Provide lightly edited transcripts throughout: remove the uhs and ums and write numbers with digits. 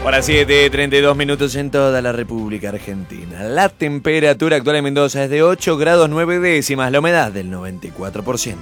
Hora 7:32 minutos en toda la República Argentina. La temperatura actual en Mendoza es de 8 grados 9 décimas, la humedad del 94%.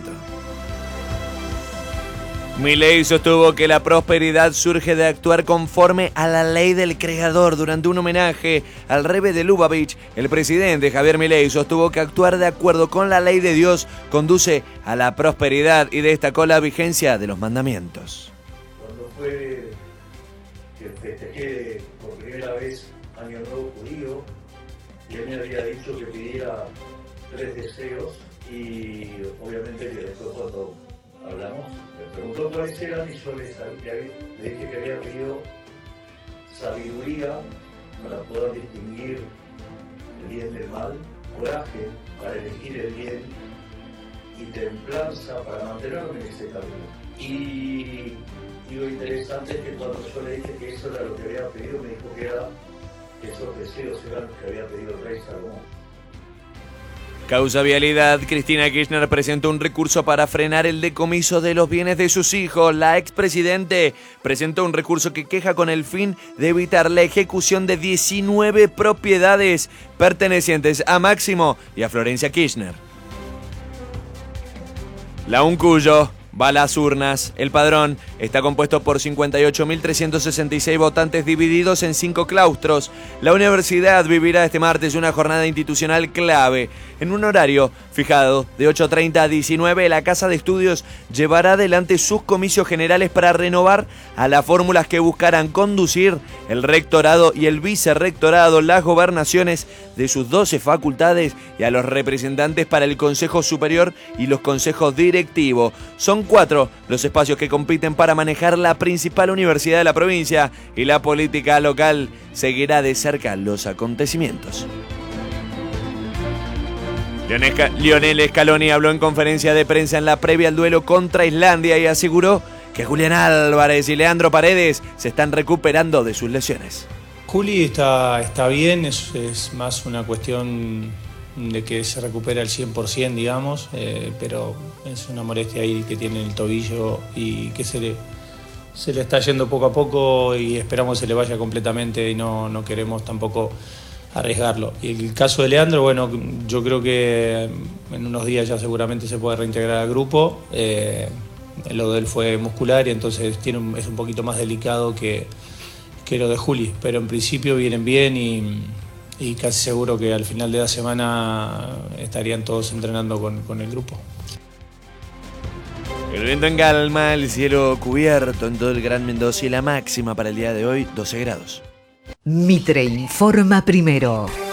Milei sostuvo que la prosperidad surge de actuar conforme a la ley del creador. Durante un homenaje al rebe de Lubavitch, el presidente Javier Milei sostuvo que actuar de acuerdo con la ley de Dios conduce a la prosperidad y destacó la vigencia de los mandamientos. Cuando fue que festejé por primera vez Año Nuevo Judío, y él me había dicho que pidiera 3 deseos, y obviamente que después cuando hablamos me preguntó cuáles eran, y yo le dije que había pedido sabiduría para poder distinguir el bien del mal, coraje para elegir el bien y templanza para mantenerme en ese camino. Y lo interesante es que cuando yo le dije que eso era lo que había pedido, me dijo que esos deseos eran los que había pedido el rey Salomón. Causa vialidad, Cristina Kirchner presentó un recurso para frenar el decomiso de los bienes de sus hijos. La expresidente presentó un recurso que queja con el fin de evitar la ejecución de 19 propiedades pertenecientes a Máximo y a Florencia Kirchner. La Uncuyo va a las urnas. El padrón está compuesto por 58.366 votantes divididos en 5 claustros. La universidad vivirá este martes una jornada institucional clave. En un horario fijado de 8:30 a 19, la Casa de Estudios llevará adelante sus comicios generales para renovar a las fórmulas que buscarán conducir el rectorado y el vicerrectorado, las gobernaciones de sus 12 facultades y a los representantes para el Consejo Superior y los consejos directivos. Son 4 los espacios que compiten para manejar la principal universidad de la provincia, y la política local seguirá de cerca los acontecimientos. Lionel Scaloni habló en conferencia de prensa en la previa al duelo contra Islandia y aseguró que Julián Álvarez y Leandro Paredes se están recuperando de sus lesiones. Juli está bien, es más una cuestión de que se recupera al 100%, digamos, pero es una molestia ahí que tiene en el tobillo y que se le está yendo poco a poco, y esperamos que se le vaya completamente y no queremos tampoco arriesgarlo. Y el caso de Leandro, bueno, yo creo que en unos días ya seguramente se puede reintegrar al grupo. Lo de él fue muscular y entonces es un poquito más delicado que lo de Juli, pero en principio vienen bien y casi seguro que al final de la semana estarían todos entrenando con el grupo. El viento en calma, el cielo cubierto en todo el Gran Mendoza y la máxima para el día de hoy 12 grados. Mitre informa primero.